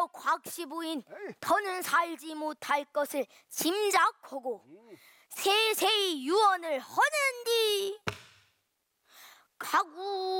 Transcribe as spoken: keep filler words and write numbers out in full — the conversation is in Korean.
되어 곽시부인 더는 살지 못할 것을 짐작하고 세세히 유언을 하는디 가구